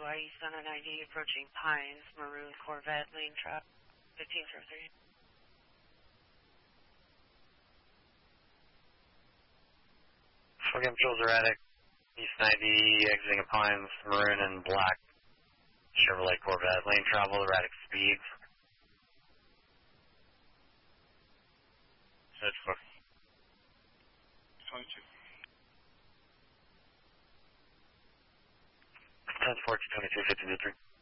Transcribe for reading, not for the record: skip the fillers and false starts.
East on an ID approaching Pines, maroon Corvette, lane trap, 1503. Again, Jules Erratic, East 90, exiting a Pines, maroon and black Chevrolet Corvette, lane travel, erratic speeds. Search for 22. 10-4, 22, 53.